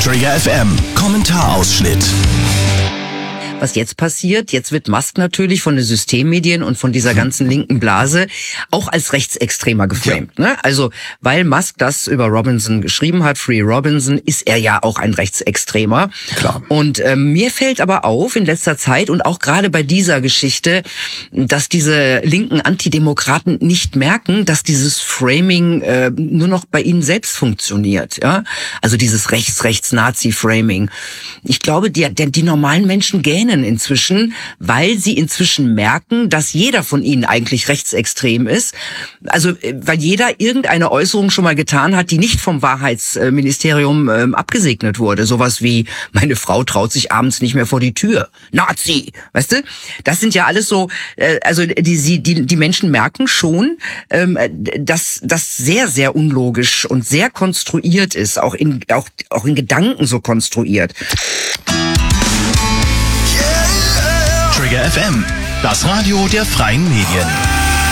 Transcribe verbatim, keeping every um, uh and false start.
Trigger F M, Kommentarausschnitt. Was jetzt passiert, jetzt wird Musk natürlich von den Systemmedien und von dieser ganzen linken Blase auch als Rechtsextremer geframed. Ja. Ne? Also, weil Musk das über Robinson geschrieben hat, Free Robinson, ist er ja auch ein Rechtsextremer. Klar. Und äh, mir fällt aber auf in letzter Zeit und auch gerade bei dieser Geschichte, dass diese linken Antidemokraten nicht merken, dass dieses Framing äh, nur noch bei ihnen selbst funktioniert. Ja? Also dieses Rechts-Rechts-Nazi-Framing. Ich glaube, die, die, die normalen Menschen gähnen inzwischen, weil sie inzwischen merken, dass jeder von ihnen eigentlich rechtsextrem ist. Also weil jeder irgendeine Äußerung schon mal getan hat, die nicht vom Wahrheitsministerium äh, abgesegnet wurde. Sowas wie, meine Frau traut sich abends nicht mehr vor die Tür. Nazi! Weißt du? Das sind ja alles so, äh, also die, die, die Menschen merken schon, ähm, dass das sehr, sehr unlogisch und sehr konstruiert ist, auch in, auch, auch in Gedanken so konstruiert. Trigger F M, das Radio der freien Medien.